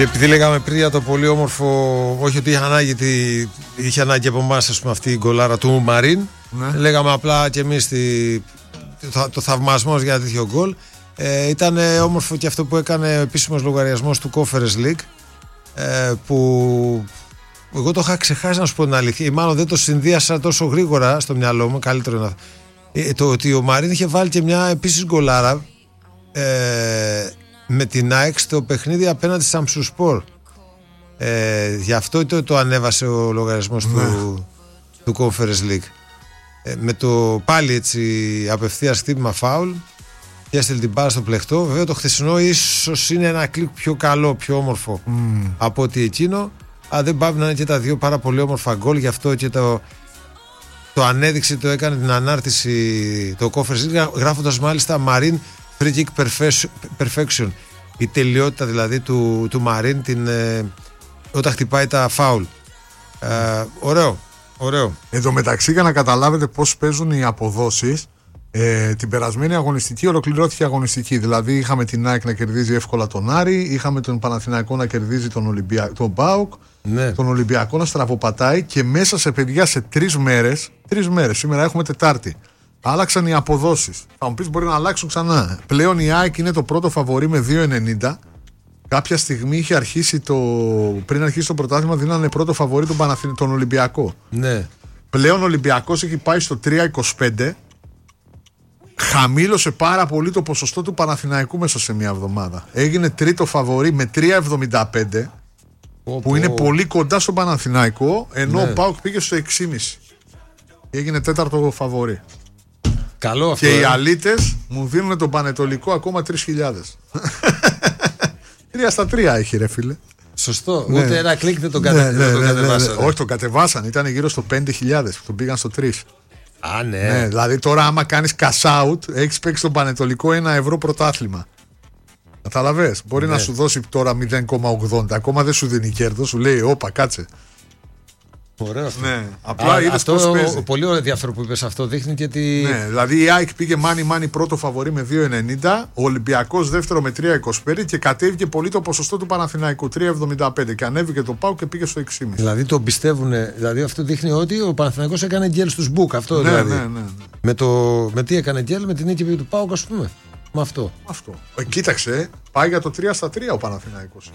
Και επειδή λέγαμε πριν για το πολύ όμορφο, όχι ότι είχε ανάγκη από εμάς, ας πούμε, αυτή η γκολάρα του Μαρίν, λέγαμε απλά και εμείς το θαυμασμό για τέτοιο γκολ. Ήταν όμορφο και αυτό που έκανε ο επίσημος λογαριασμός του Conference League, που εγώ το είχα ξεχάσει, να σου πω την αλήθεια, ή μάλλον δεν το συνδύασα τόσο γρήγορα στο μυαλό μου. Καλύτερο να το ότι ο Μαρίν είχε βάλει και μια επίσης γκολάρα με την ΑΕΚ στο παιχνίδι απέναντι στη Σαμσουσπορ. Γι' αυτό το ανέβασε ο λογαριασμός του Conference League. Με το πάλι έτσι απευθείας χτύπημα φάουλ και έστειλε την μπάλα στο πλεχτό. Βέβαια το χθεσινό ίσως είναι ένα κλικ πιο καλό, πιο όμορφο από ότι εκείνο. Αλλά δεν πάβει να είναι και τα δύο πάρα πολύ όμορφα γκολ. Γι' αυτό και το ανέδειξε, το έκανε την ανάρτηση το Conference League, γράφοντας μάλιστα Marine Free Kick Perfection. Η τελειότητα δηλαδή του Μαρίν όταν χτυπάει τα φάουλ. Ωραίο. Εν τω μεταξύ, για να καταλάβετε πώς παίζουν οι αποδόσεις, την περασμένη αγωνιστική ολοκληρώθηκε η αγωνιστική. Δηλαδή είχαμε την ΑΕΚ να κερδίζει εύκολα τον Άρη, είχαμε τον Παναθηναϊκό να κερδίζει τον ΠΑΟΚ, τον Ολυμπιακό να στραβοπατάει, και μέσα σε παιδιά σε 3 μέρες, σήμερα έχουμε Τετάρτη, άλλαξαν οι αποδόσεις. Θα μου πεις μπορεί να αλλάξουν ξανά. Πλέον η ΑΕΚ είναι το πρώτο φαβορί με 2,90. Κάποια στιγμή είχε αρχίσει πριν αρχίσει το πρωτάθλημα, δίνανε πρώτο φαβορί τον Ολυμπιακό. Ναι. Πλέον ο Ολυμπιακός έχει πάει στο 3,25. Χαμήλωσε πάρα πολύ το ποσοστό του Παναθηναϊκού μέσα σε μια εβδομάδα. Έγινε τρίτο φαβορί με 3,75, που είναι πολύ κοντά στον Παναθηναϊκό, ενώ ο ΠΑΟΚ πήγε στο 6,5. Έγινε τέταρτο φαβορί. Καλό αυτό. Και οι αλήτες μου δίνουν τον Πανετολικό ακόμα 3.000. 3-3 έχει, ρε φίλε. Σωστό. Ούτε ένα κλικ δεν τον κατεβάσανε. Όχι, τον κατεβάσανε. Ήταν γύρω στο 5.000. Τον πήγαν στο 3. Α, ναι. Δηλαδή τώρα, άμα κάνεις cash out, έχεις παίξει τον Πανετολικό 1 ευρώ πρωτάθλημα. Καταλαβες. Μπορεί να σου δώσει τώρα 0,80. Ακόμα δεν σου δίνει κέρδος. Σου λέει, όπα, κάτσε. Ωραίο αυτό. Ναι. Απλά είδες πώς παίζει. Πολύ ωραίο ενδιαφέρον που είπες αυτό. Δείχνει και τη. Ναι, δηλαδή η ΑΕΚ πήγε μάνι πρώτο φαβορί με 2,90. Ο Ολυμπιακός δεύτερο με 3,25 και κατέβηκε πολύ το ποσοστό του Παναθηναϊκού 3,75. Και ανέβηκε το ΠΑΟΚ και πήγε στο 6,5. Δηλαδή το πιστεύουν. Δηλαδή αυτό δείχνει ότι ο Παναθηναϊκός έκανε γκέλ στους Μπουκ. Αυτό δηλαδή. Ναι. Με τι έκανε γκέλ, με την νίκη του ΠΑΟΚ, ας πούμε. Με αυτό. Κοίταξε, πάει για το 3-3 ο Παναθηναϊκός.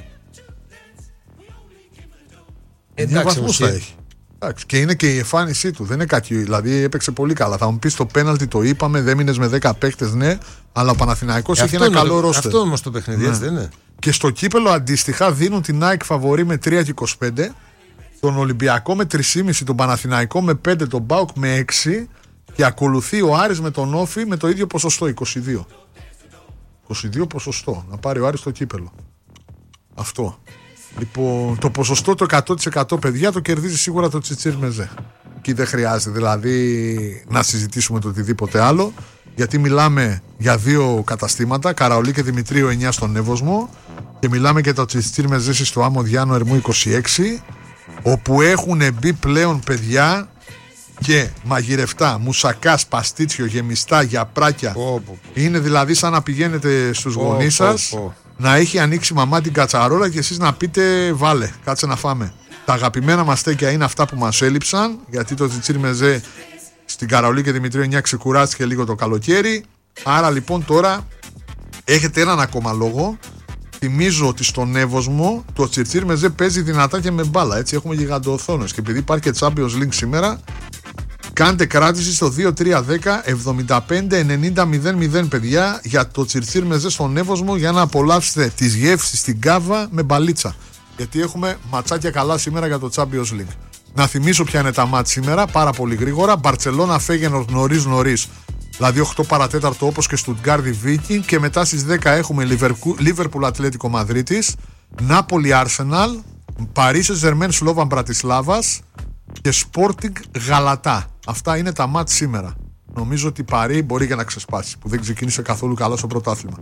Εντάξει, θα έχει. Και είναι και η εμφάνισή του. Δεν είναι κάτι. Δηλαδή έπαιξε πολύ καλά. Θα μου πει το πέναλτι το είπαμε, δεν μείνες με 10 παίκτες, ναι, αλλά ο Παναθηναϊκός έχει ένα καλό ρόστερ. Αυτό όμως το παιχνίδι, έτσι δεν είναι. Και στο κύπελο αντίστοιχα δίνουν την ΑΕΚ φαβορί με 3,25, τον Ολυμπιακό με 3,5, τον Παναθηναϊκό με 5, τον ΠΑΟΚ με 6, και ακολουθεί ο Άρης με τον Όφη με το ίδιο ποσοστό, 22. 22 ποσοστό. Να πάρει ο Άρης το κύπελο. Αυτό. Λοιπόν, το ποσοστό το 100% παιδιά το κερδίζει σίγουρα το Τσιτσίρ Μεζέ. Και δεν χρειάζεται δηλαδή να συζητήσουμε το οτιδήποτε άλλο, γιατί μιλάμε για 2 καταστήματα, Καραολί και Δημητρίου 9 στον Εύωσμο, και μιλάμε και το Τσιτσίρ Μεζέ στο Άμμο Διάνο Ερμού 26, όπου έχουν μπει πλέον παιδιά και μαγειρευτά, μουσακά, παστίτσιο, γεμιστά, γιαπράκια. Είναι δηλαδή σαν να πηγαίνετε στους γονείς σας, να έχει ανοίξει η μαμά την κατσαρόλα και εσείς να πείτε βάλε, κάτσε να φάμε. Τα αγαπημένα μας στέκια είναι αυτά που μας έλειψαν, γιατί το Τσιτσίρ Μεζέ στην Καραολί και Δημητρίου 9 ξεκουράστηκε λίγο το καλοκαίρι. Άρα λοιπόν τώρα έχετε έναν ακόμα λόγο. Θυμίζω ότι στον Εύωσμο το Τσιτσίρ Μεζέ παίζει δυνατά και με μπάλα. Έτσι έχουμε γιγαντοοθόνες. Και επειδή υπάρχει και Champions League σήμερα, κάντε κράτηση στο 2310-75-90-00 παιδιά για το Τσιτσίρ Μεζέ στον Εύωσμο, για να απολαύσετε τις γεύσεις στην κάβα με μπαλίτσα. Γιατί έχουμε ματσάκια καλά σήμερα για το Champions League. Να θυμίσω ποια είναι τα μάτς σήμερα, πάρα πολύ γρήγορα. Μπαρτσελώνα Φέγενορντ νωρίς, δηλαδή 8 παρατέταρτο όπως και Στουτγκάρδι Βίκινγκ, και μετά στις 10 έχουμε Λίβερπουλ Ατλέτικο Μαδρίτης, Νάπολη Άρσεναλ, Παρίσι Ζερμέν Σλόβαν Μπρατισλάβας και Σπόρτινγκ Γαλατά. Αυτά είναι τα μάτς σήμερα. Νομίζω ότι η Παρί μπορεί και να ξεσπάσει, που δεν ξεκίνησε καθόλου καλά στο πρωτάθλημα.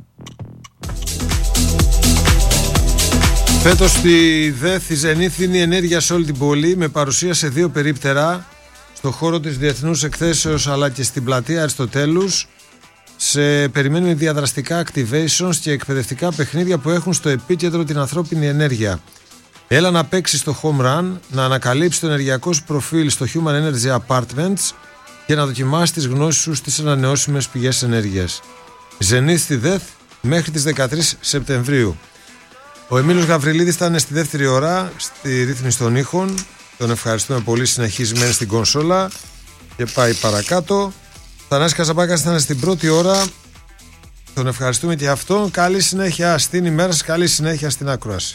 Φέτος στη ΔΕΘ η Ζενίθ δίνει ενέργεια σε όλη την πόλη, με παρουσία σε 2 περίπτερα, στο χώρο της Διεθνούς Εκθέσεως αλλά και στην πλατεία Αριστοτέλους. σε περιμένουμε διαδραστικά activations και εκπαιδευτικά παιχνίδια που έχουν στο επίκεντρο την ανθρώπινη ενέργεια. Έλα να παίξεις στο home run, να ανακαλύψεις το ενεργειακό σου προφίλ στο Human Energy Apartments και να δοκιμάσεις τις γνώσεις σου στις ανανεώσιμες πηγές ενέργειας. Zenith στη ΔΕΘ μέχρι τις 13 Σεπτεμβρίου. Ο Εμίλιος Γαβριλίδης ήταν στη δεύτερη ώρα στη ρύθμιση των ήχων. Τον ευχαριστούμε πολύ, συνεχισμένη στην κονσόλα και πάει παρακάτω. Θανάσης Καζαμπάκας ήταν στην πρώτη ώρα. Τον ευχαριστούμε και αυτόν. Καλή συνέχεια στην ημέρα σας, καλή συνέχεια στην ακρόαση.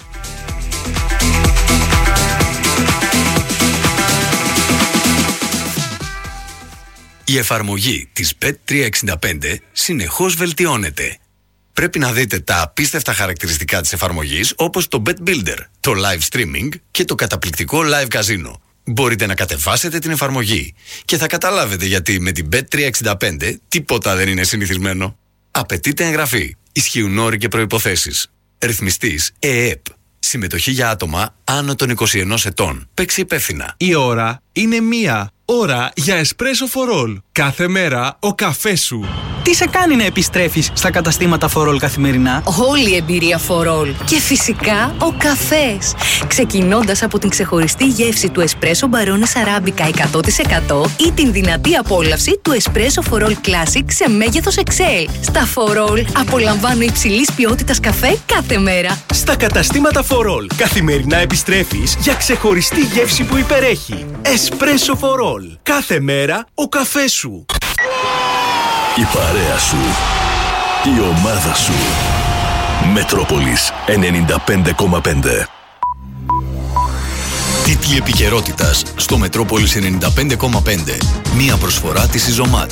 Η εφαρμογή της Bet365 συνεχώς βελτιώνεται. Πρέπει να δείτε τα απίστευτα χαρακτηριστικά της εφαρμογής, όπως το Bet Builder, το live streaming και το καταπληκτικό live casino. Μπορείτε να κατεβάσετε την εφαρμογή και θα καταλάβετε γιατί με την Bet365 τίποτα δεν είναι συνηθισμένο. Απαιτείται εγγραφή. Ισχύουν όροι και προϋποθέσεις. Ρυθμιστής ΕΕΠ. Συμμετοχή για άτομα άνω των 21 ετών. Παίξει υπεύθυνα. Η ώρα είναι 1. Ώρα για Espresso for All. Κάθε μέρα ο καφές σου. Τι σε κάνει να επιστρέφεις στα καταστήματα For All καθημερινά? Όλη η εμπειρία For All. Και φυσικά ο καφές. Ξεκινώντας από την ξεχωριστή γεύση του Espresso Barones Arabica 100% ή την δυνατή απόλαυση του Espresso For All Classic σε μέγεθος XL. Στα For All απολαμβάνω υψηλής ποιότητας καφέ κάθε μέρα. Στα καταστήματα For All καθημερινά επιστρέφεις για ξεχωριστή γεύση που υπερέχει. Espresso For All. Κάθε μέρα ο καφές σου. Η παρέα σου. Η ομάδα σου. Μετρόπολης 95,5. Τίτλοι επικαιρότητας στο Μετρόπολης 95,5. Μία προσφορά της Ιζωμάτ.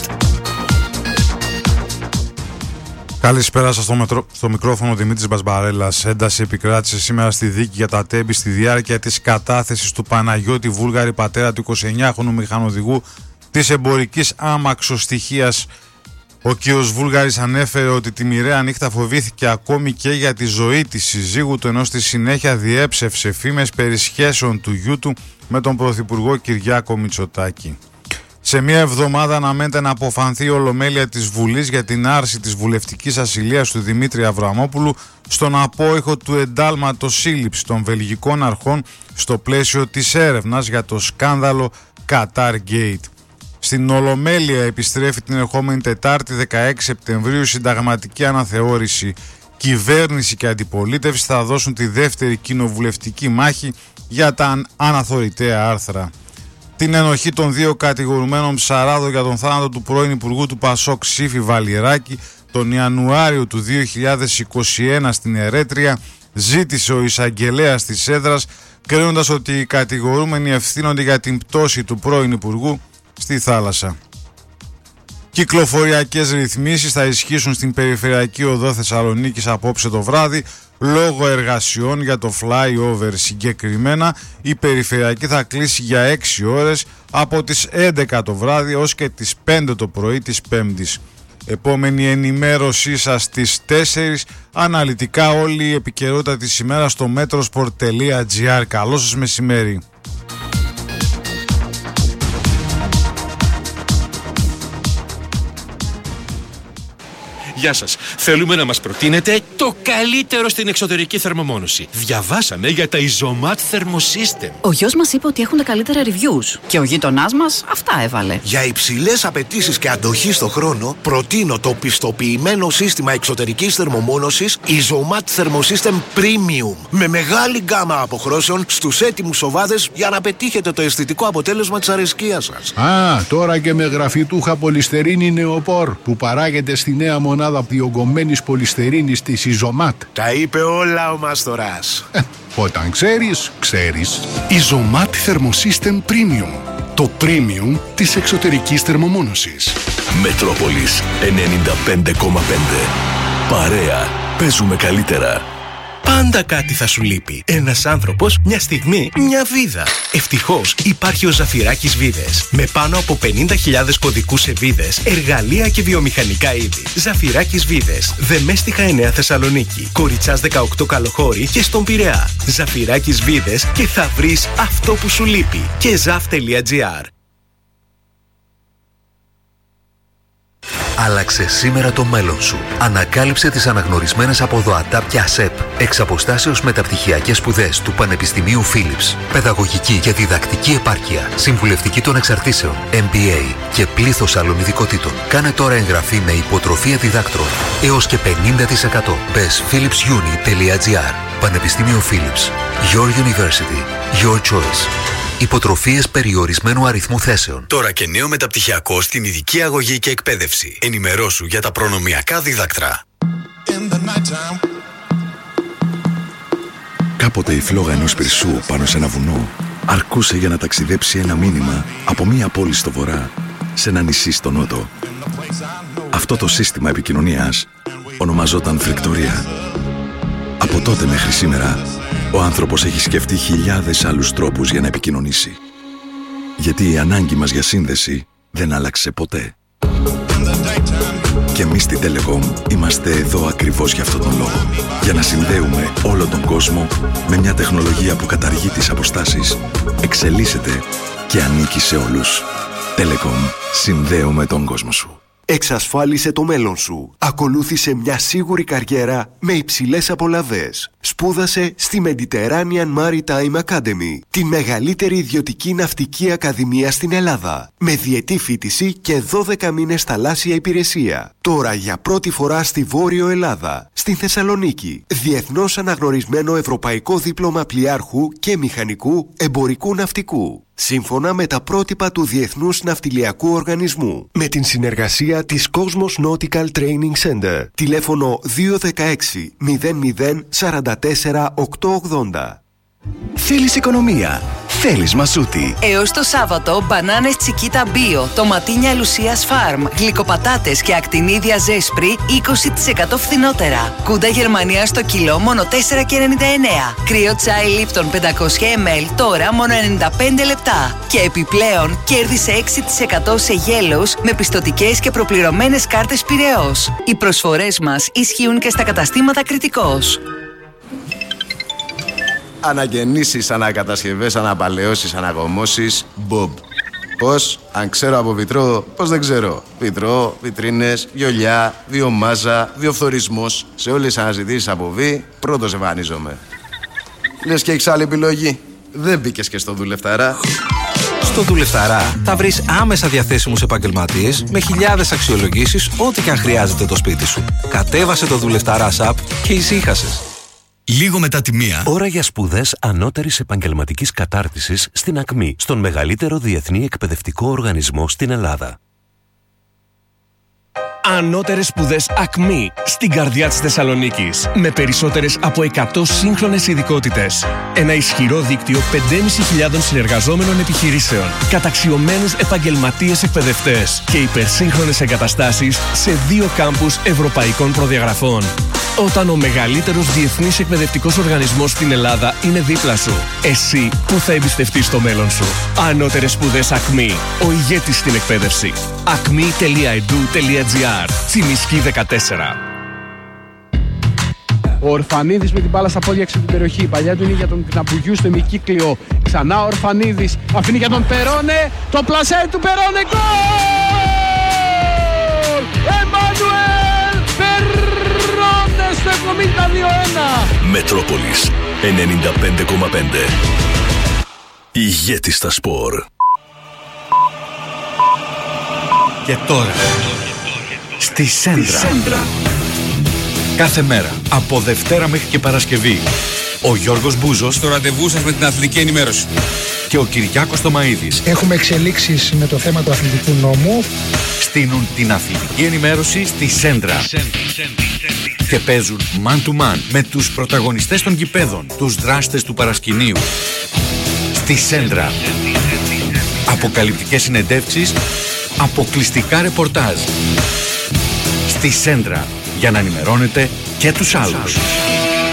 Καλησπέρα σας στο μικρόφωνο Δημήτρης Μπασμπαρέλας. Ένταση επικράτησε σήμερα στη δίκη για τα τέμπη στη διάρκεια της κατάθεσης του Παναγιώτη Βούλγαρη, πατέρα του 29χρονου μηχανοδηγού της εμπορικής άμαξοστοιχίας. Ο κ. Βούλγαρης ανέφερε ότι τη μοιραία νύχτα φοβήθηκε ακόμη και για τη ζωή της συζύγου του, ενώ στη συνέχεια διέψευσε φήμες περί σχέσεων του γιού του με τον Πρωθυπουργό Κυριάκο Μητσοτάκη. Σε μία εβδομάδα αναμένεται να αποφανθεί η Ολομέλεια της Βουλής για την άρση της βουλευτικής ασυλίας του Δημήτρη Αβραμόπουλου στον απόϊχο του εντάλματος σύλληψης των βελγικών αρχών στο πλαίσιο της έρευνας για το σκάνδαλο Qatar Gate. Στην Ολομέλεια επιστρέφει την ερχόμενη Τετάρτη 16 Σεπτεμβρίου η συνταγματική αναθεώρηση. Κυβέρνηση και αντιπολίτευση θα δώσουν τη δεύτερη κοινοβουλευτική μάχη για τα αναθωρητέα άρθρα. Την ενοχή των δύο κατηγορουμένων ψαράδων για τον θάνατο του πρώην Υπουργού του Πασόκ Σύφη Βαλιεράκη τον Ιανουάριο του 2021 στην Ερέτρια ζήτησε ο εισαγγελέας της έδρας, κρίνοντας ότι οι κατηγορούμενοι ευθύνονται για την πτώση του πρώην Υπουργού στη θάλασσα. Κυκλοφοριακές ρυθμίσεις θα ισχύσουν στην Περιφερειακή Οδό Θεσσαλονίκης απόψε το βράδυ λόγω εργασιών για το flyover. Συγκεκριμένα η Περιφερειακή θα κλείσει για 6 ώρες από τις 11 το βράδυ ως και τις 5 το πρωί της Πέμπτης. Επόμενη ενημέρωσή σας στις 4, αναλυτικά όλη η επικαιρότητα της ημέρας στο metrosport.gr. Καλό σας μεσημέρι. Γεια σας. Θέλουμε να μας προτείνετε το καλύτερο στην εξωτερική θερμομόνωση. Διαβάσαμε για τα Izomat Thermosystem. Ο γιος μας είπε ότι έχουν τα καλύτερα reviews και ο γείτονάς μας αυτά έβαλε. Για υψηλές απαιτήσεις και αντοχή στο χρόνο, προτείνω το πιστοποιημένο σύστημα εξωτερικής θερμομόνωσης Izomat Thermosystem Premium. Με μεγάλη γκάμα αποχρώσεων στους έτοιμους οβάδες για να πετύχετε το αισθητικό αποτέλεσμα της αρεσκίας σας. Τώρα και με γραφιτούχα πολυστερίνη νεοπόρ που παράγεται στη νέα μονάδα διογκωμένης πολυστερίνης της Izomat. Τα είπε όλα ο Μαστοράς. Όταν ξέρεις, ξέρεις. Izomat Thermosystem Premium. Το premium της εξωτερικής θερμομόνωσης. Μετρόπολης 95,5. Παρέα. Παίζουμε καλύτερα. Πάντα κάτι θα σου λείπει. Ένας άνθρωπος, μια στιγμή, μια βίδα. Ευτυχώς υπάρχει ο Ζαφυράκης Βίδες. Με πάνω από 50.000 κωδικούς σε βίδες, εργαλεία και βιομηχανικά είδη. Ζαφυράκης Βίδες. Δεμέστιχα 9 Θεσσαλονίκη. Κοριτσάς 18 Καλοχώρη και στον Πειραιά. Ζαφυράκης Βίδες και θα βρεις αυτό που σου λείπει. Και zaf.gr. Άλλαξε σήμερα το μέλλον σου. Ανακάλυψε τις αναγνωρισμένες από ΔΟΑΤΑ και ΑΣΕΠ εξ αποστάσεως μεταπτυχιακές σπουδές του Πανεπιστημίου Philips. Παιδαγωγική και διδακτική επάρκεια, συμβουλευτική των εξαρτήσεων, MBA και πλήθος άλλων ειδικοτήτων. Κάνε τώρα εγγραφή με υποτροφία διδάκτρων έως και 50%. Μπες philipsuni.gr. Πανεπιστήμιο Philips. Your University. Your Choice. Υποτροφίες περιορισμένου αριθμού θέσεων. Τώρα και νέο μεταπτυχιακό στην ειδική αγωγή και εκπαίδευση. Ενημερώσου για τα προνομιακά δίδακτρα. Κάποτε η φλόγα ενός πυρσού πάνω σε ένα βουνό αρκούσε για να ταξιδέψει ένα μήνυμα από μία πόλη στο βορρά σε ένα νησί στο νότο. Αυτό το σύστημα επικοινωνίας ονομαζόταν φρικτορία. Από τότε μέχρι σήμερα, ο άνθρωπος έχει σκεφτεί χιλιάδες άλλους τρόπους για να επικοινωνήσει. Γιατί η ανάγκη μας για σύνδεση δεν άλλαξε ποτέ. Και εμείς στην Telecom είμαστε εδώ ακριβώς για αυτόν τον λόγο. Για να συνδέουμε όλο τον κόσμο με μια τεχνολογία που καταργεί τις αποστάσεις, εξελίσσεται και ανήκει σε όλους. Telecom. Συνδέουμε τον κόσμο σου. Εξασφάλισε το μέλλον σου. Ακολούθησε μια σίγουρη καριέρα με υψηλές απολαβές. Σπούδασε στη Mediterranean Maritime Academy, τη μεγαλύτερη ιδιωτική ναυτική ακαδημία στην Ελλάδα, με διετή φοιτηση και 12 μήνες θαλάσσια υπηρεσία. Τώρα για πρώτη φορά στη Βόρειο Ελλάδα, στην Θεσσαλονίκη, διεθνώς αναγνωρισμένο ευρωπαϊκό δίπλωμα πλοιάρχου και μηχανικού εμπορικού ναυτικού, σύμφωνα με τα πρότυπα του Διεθνούς Ναυτιλιακού Οργανισμού, με την συνεργασία της Cosmos Nautical Training Center. Τηλέφωνο 216 00 44 880. Θέλεις οικονομία. Θέλεις Μασούτη. Έως το Σάββατο, μπανάνες Τσικίτα Bio, τοματίνια Λουσίας Φάρμ, γλυκοπατάτες και ακτινίδια Ζέσπρι 20% φθηνότερα. Κούντα Γερμανία στο κιλό μόνο 4,99. Κρύο τσάι Λίπτον 500 ml τώρα μόνο 95 λεπτά. Και επιπλέον κέρδισε 6% σε γέλος με πιστωτικές και προπληρωμένες κάρτες Πειραιώς. Οι προσφορές μας ισχύουν και στα καταστήματα Κρητικός. Αναγεννήσεις, ανακατασκευές, αναπαλαιώσεις, αναγωμώσεις, Bob. Πώς, αν ξέρω από βιτρό, πώς δεν ξέρω. Βιτρό, βιτρίνες, βιολιά, βιομάζα, βιοφθορισμός. Σε όλες τις αναζητήσεις από βι, πρώτος εμφανίζομαι. Λες και έχεις άλλη επιλογή. Δεν μπήκες και στο Δουλευταρά. Στο Δουλευταρά θα βρεις άμεσα διαθέσιμους επαγγελματίες με χιλιάδες αξιολογήσεις, ό,τι και αν χρειάζεται το σπίτι σου. Κατέβασε το Δουλευταρά app και ησύχασες. Λίγο μετά τη μία. Ώρα για σπουδές ανώτερης επαγγελματικής κατάρτισης στην ΑΚΜΗ, στον μεγαλύτερο διεθνή εκπαιδευτικό οργανισμό στην Ελλάδα. Ανώτερες σπουδές ΑΚΜΗ στην καρδιά της Θεσσαλονίκης. Με περισσότερες από 100 σύγχρονες ειδικότητες. Ένα ισχυρό δίκτυο 5.500 συνεργαζόμενων επιχειρήσεων. Καταξιωμένους επαγγελματίες εκπαιδευτές. Και υπερσύγχρονες εγκαταστάσεις σε 2 κάμπους ευρωπαϊκών προδιαγραφών. Όταν ο μεγαλύτερος διεθνής εκπαιδευτικός οργανισμός στην Ελλάδα είναι δίπλα σου, εσύ που θα εμπιστευτείς το μέλλον σου. Ανώτερες σπουδές ΑΚΜΗ. Ο ηγέτης στην εκπαίδευση. acme.edu.gr. Τσιμισκή 14. Ο Ορφανίδης με την μπάλα στα πόδια έξω από την περιοχή. Η παλιά του είναι για τον Κναπουγιού στο ημικύκλιο. Ξανά ο Ορφανίδης αφήνει για τον Περόνε. Το πλασέ του Περόνε. Γκολ! Εμμανουέλ Περόνε στο 72-1. Μετρόπολης 95,5. Ηγέτη στα σπορ. Και τώρα στη Σέντρα. Κάθε μέρα από Δευτέρα μέχρι και Παρασκευή ο Γιώργος Μπούζος στο ραντεβού σας με την αθλητική ενημέρωση και ο Κυριάκος Τομαΐδης έχουμε εξελίξεις με το θέμα του αθλητικού νόμου, στείνουν την αθλητική ενημέρωση στη Σέντρα και παίζουν man to man με τους πρωταγωνιστές των γηπέδων, τους δράστες του παρασκηνίου. Στη Σέντρα αποκαλυπτικές συνεντεύξεις, αποκλειστικά ρεπορτάζ. Στη Σέντρα, για να ενημερώνετε και τους άλλους.